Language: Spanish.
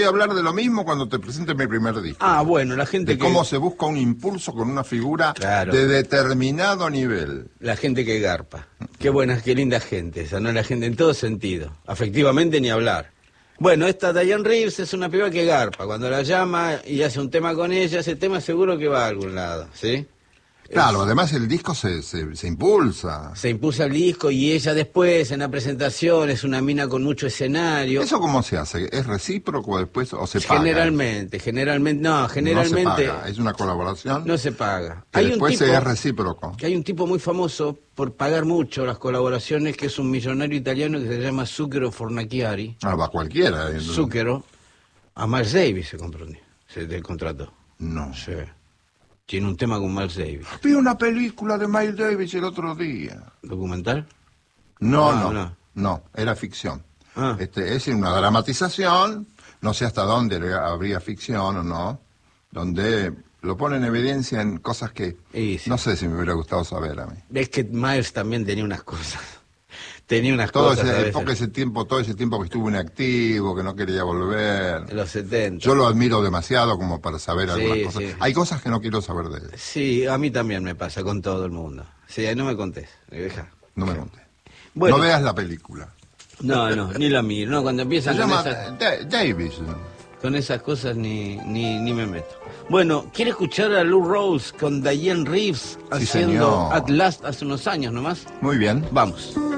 hablar de lo mismo cuando te presente mi primer disco. Ah, bueno, la gente de cómo se busca un impulso con una figura de determinado nivel. La gente que garpa. Qué buena, qué linda gente esa, ¿no? La gente en todo sentido. Afectivamente ni hablar. Bueno, esta Diane Reeves es una piba que garpa. Cuando la llama y hace un tema con ella, ese tema seguro que va a algún lado, ¿sí? Claro, además el disco se impulsa. Se impulsa el disco y ella después, en la presentación, es una mina con mucho escenario. ¿Eso cómo se hace? ¿Es recíproco después o se paga? Generalmente, no, generalmente... No se paga, es una colaboración. No se paga. Que después es recíproco. Hay un tipo muy famoso por pagar mucho las colaboraciones, que es un millonario italiano que se llama Zucchero Fornaciari. Ah, va cualquiera. Zucchero. A Miles Davis se contrató. No. Sí. Tiene un tema con Miles Davis. Vi una película de Miles Davis el otro día. ¿Documental? No, era ficción. Es una dramatización, no sé hasta dónde habría ficción o no, donde lo pone en evidencia en cosas que no sé si me hubiera gustado saber a mí. Es que Miles también tenía unas cosas. Todo ese tiempo que estuvo inactivo, que no quería volver. En los 70. Yo lo admiro demasiado como para saber algunas cosas. Sí. Hay cosas que no quiero saber de él. Sí, a mí también me pasa con todo el mundo. Sí, no me contés, deja. No me contés. Bueno, no veas la película. No, ni la miro. No, cuando empiezan Se llama Davis. Con esas cosas ni me meto. Bueno, ¿quiere escuchar a Lou Rawls con Diane Reeves haciendo At Last hace unos años nomás? Muy bien. Vamos.